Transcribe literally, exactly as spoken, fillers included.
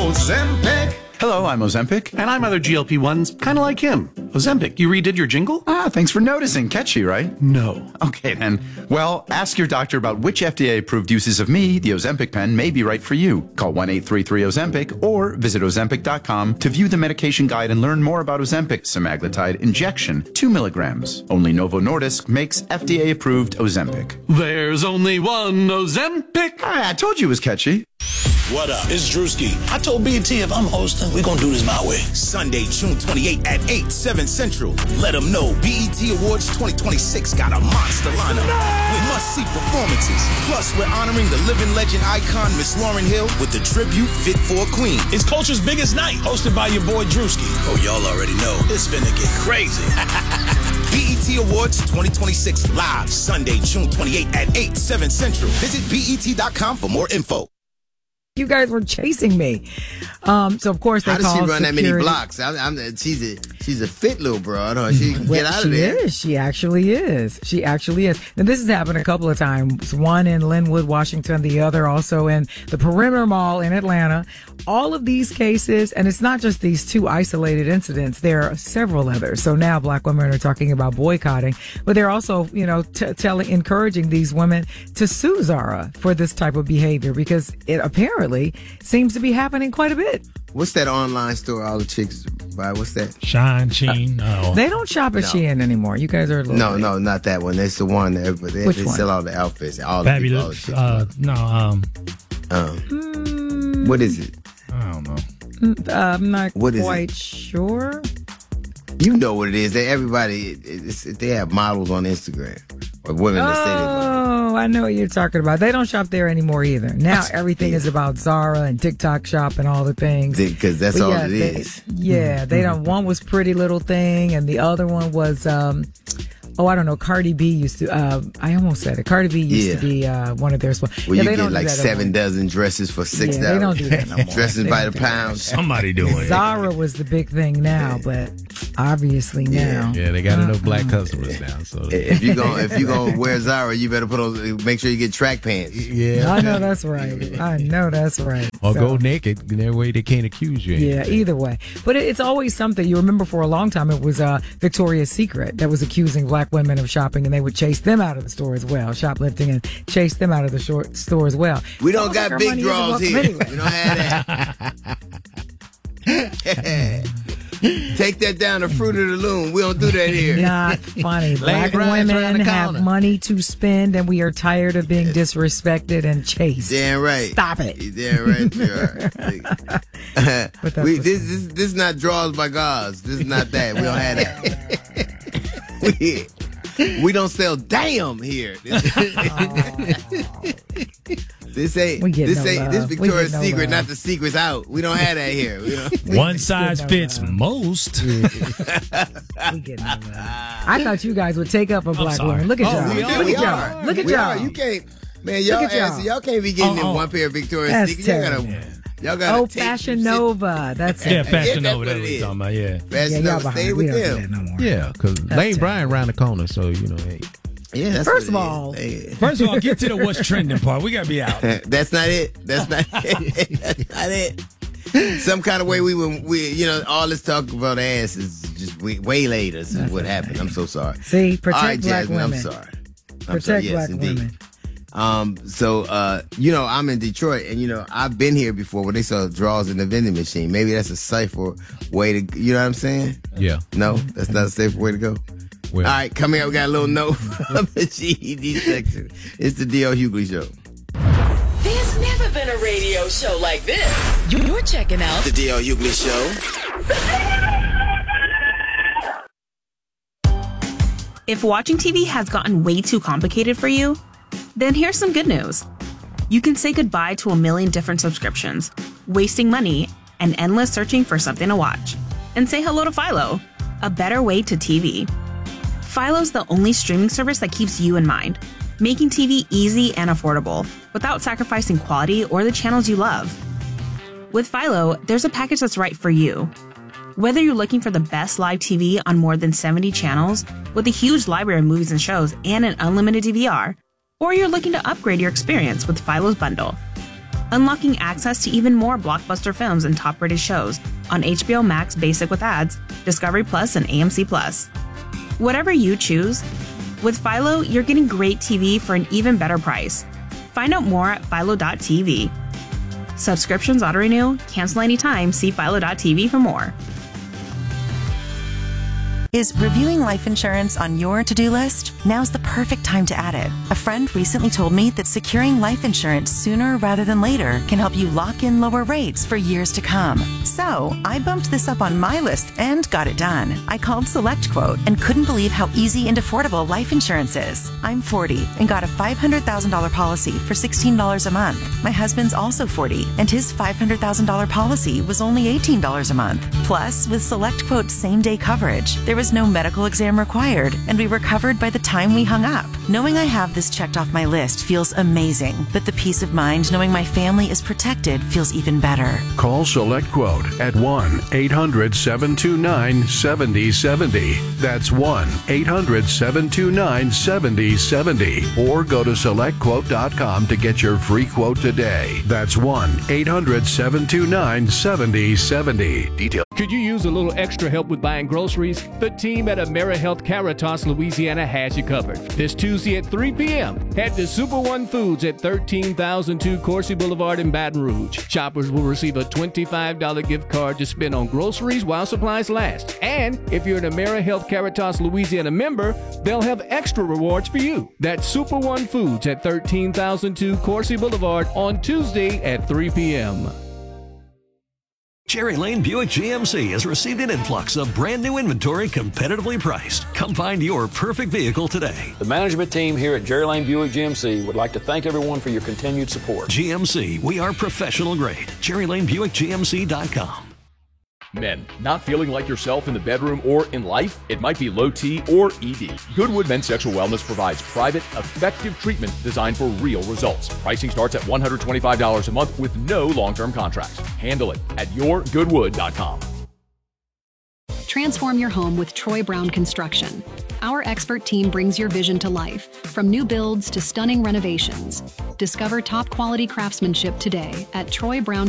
Ozempic. Hello, I'm Ozempic. And I'm other G L P ones, kind of like him. Ozempic, you redid your jingle? Ah, thanks for noticing. Catchy, right? No. Okay, then. Well, ask your doctor about which F D A-approved uses of me, the Ozempic pen, may be right for you. Call one eight three three Ozempic or visit Ozempic dot com to view the medication guide and learn more about Ozempic semaglutide injection, two milligrams. Only Novo Nordisk makes F D A-approved Ozempic. There's only one Ozempic. Ah, I told you it was catchy. What up? It's Drewski. I told B T if I'm hosting, we're going to do this my way. Sunday, June twenty-eighth at eight, seven Central. Let them know B E T Awards twenty twenty-six got a monster lineup with must-see performances. Plus, we're honoring the living legend icon, Miss Lauryn Hill, with the tribute Fit for a Queen. It's Culture's biggest night, hosted by your boy Drewski. Oh, y'all already know. It's finna get crazy. B E T Awards twenty twenty-six live, Sunday, June twenty-eighth at eight, seven Central. Visit B E T dot com for more info. You guys were chasing me. Um, so, of course, they How does she called run security. that many blocks? I'm, I'm, she's, a, she's a fit little broad. Huh? She can Well, get out she of there. is. She actually is. She actually is. Now, this has happened a couple of times. One in Linwood, Washington. The other also in the Perimeter Mall in Atlanta. All of these cases, and it's not just these two isolated incidents. There are several others. So now black women are talking about boycotting, but they're also, you know, t- telling, encouraging these women to sue Zara for this type of behavior because it apparently seems to be happening quite a bit. What's that online store all the chicks buy? What's that? Shine, Sheen. Oh. They don't shop at No. Shein anymore. You guys are a little No, late. no, not that one. That's the one that they, Which they one? sell all the outfits. All the people, all the Fabulous. chicks Uh, no, um, buy. um, what is it? I don't know. Uh, I'm not What is quite it? sure. You know what it is. They, everybody, it- it's, they have models on Instagram or women that say they Oh, I know what you're talking about. They don't shop there anymore either. Now everything is about Zara and TikTok Shop and all the things. because that's But all yeah, it they- is. Yeah, they don't. One was Pretty Little Thing, and the other one was. Um, Oh, I don't know. Cardi B used to. Uh, I almost said it. Cardi B used Yeah. to be uh, one of their. Sp- Well, yeah, you they get don't do like that seven anymore. dozen dresses for six Yeah, dollars. they don't do that no more. Dresses They by don't the do that. pound. Somebody doing it. Zara was the big thing now, but obviously now. Yeah, they got enough black customers now. So If you go, if you go wear Zara, you better put on. Make sure you get track pants. yeah, I know that's right. I know that's right. or So- go naked. That way they can't accuse you. Yeah, either way. But it, it's always something. You remember for a long time it was uh, Victoria's Secret that was accusing black women of shopping, and they would chase them out of the store as well, shoplifting, and chase them out of the short store as well. We don't Almost like got our big money isn't draws welcome here. anyway. We don't have that. Take that down to Fruit of the Loom. We don't do that here. Not funny. Black Lane Bryant's around women the have corner. money to spend, and we are tired of being disrespected and chased. Damn right. Stop it. Damn right you are. But that's we, what's this, this, this is not draws by gauze. This is not that. We don't have that. we, we don't sell damn here. This ain't We get this no ain't love. this We Victoria's get no Secret, love. not the secrets out. We don't have that here. We don't. One size no fits love. most. We get no love. I thought you guys would take up for black sorry. women. Look at Oh, y'all. we do. Look We at are. y'all. Look at We y'all. are. You can't, man. Y'all, Look at y'all. ass, y'all can't be getting Oh, in oh. one pair of Victoria's That's Secret. Y'all gotta, terrible. y'all gotta. Oh, take Fashion some shit. Nova. That's Yeah, it. Fashion that's Nova. what That's it what is. you're talking about. Yeah. Fashion Yeah, y'all Nova, behind. stay We with don't do them. that no more. Yeah, because Lane terrible. Bryant around the corner, so you know. Hey. Yeah, that's First what of it all, is. Hey. First of all, get to the what's trending part. We gotta be out. That's not it. That's not it. That's not it. Some kind of way we were, we, you know, all this talk about ass is just we waylaid us is what happened. I'm so sorry. See, protect all right, black Jasmine, women. I'm sorry. I'm Protect sorry. Yes, black indeed. women. Um, so, uh, you know, I'm in Detroit, and you know, I've been here before where they sell draws in the vending machine. Maybe that's a safer way to, you know what I'm saying? Yeah. No, that's not a safer way to go. Well, All right, come here. We got a little note from the G E D section. It's the D L Hughley Show. There's never been a radio show like this. You're checking out The D L Hughley Show. If watching T V has gotten way too complicated for you, then here's some good news. You can say goodbye to a million different subscriptions, wasting money, and endless searching for something to watch. And say hello to Philo, a better way to T V. Philo's the only streaming service that keeps you in mind, making T V easy and affordable without sacrificing quality or the channels you love. With Philo, there's a package that's right for you. Whether you're looking for the best live T V on more than seventy channels with a huge library of movies and shows and an unlimited D V R, or you're looking to upgrade your experience with Philo's bundle. unlocking access to even more blockbuster films and top-rated shows on H B O Max Basic with ads, Discovery Plus, and A M C Plus. Whatever you choose, with Philo, you're getting great T V for an even better price. Find out more at philo dot t v. Subscriptions auto-renew, cancel anytime, see philo dot t v for more. Is reviewing life insurance on your to-do list? Now's the perfect time to add it. A friend recently told me that securing life insurance sooner rather than later can help you lock in lower rates for years to come. So I bumped this up on my list and got it done. I called SelectQuote and couldn't believe how easy and affordable life insurance is. I'm forty and got a five hundred thousand dollars policy for sixteen dollars a month. My husband's also forty and his five hundred thousand dollars policy was only eighteen dollars a month. Plus, with SelectQuote's same-day coverage, there was no medical exam required, and we were covered by the time we hung up. Knowing I have this checked off my list feels amazing, but the peace of mind knowing my family is protected feels even better. Call SelectQuote at one eight hundred seven two nine seven zero seven zero. That's one eight hundred seven two nine seven zero seven zero. Or go to select quote dot com to get your free quote today. That's one eight hundred seven two nine seven zero seven zero. Details. Could you use a little extra help with buying groceries? The team at AmeriHealth Caritas, Louisiana has you covered. This Tuesday at three p.m., head to Super One Foods at thirteen thousand two Coursey Boulevard in Baton Rouge. Shoppers will receive a twenty-five dollars gift card to spend on groceries while supplies last. And if you're an AmeriHealth Caritas Louisiana member, they'll have extra rewards for you. That's Super One Foods at thirteen thousand two Coursey Boulevard on Tuesday at three p.m. Cherry Lane Buick G M C has received an influx of brand new inventory competitively priced. Come find your perfect vehicle today. The management team here at Cherry Lane Buick G M C would like to thank everyone for your continued support. G M C, we are professional grade. Cherry Lane Buick G M C dot com. Men, not feeling like yourself in the bedroom or in life? It might be low T or E D. Goodwood Men's Sexual Wellness provides private, effective treatment designed for real results. Pricing starts at one hundred twenty-five dollars a month with no long-term contracts. Handle it at your goodwood dot com. Transform your home with Troy Brown Construction. Our expert team brings your vision to life, from new builds to stunning renovations. Discover top quality craftsmanship today at troy brown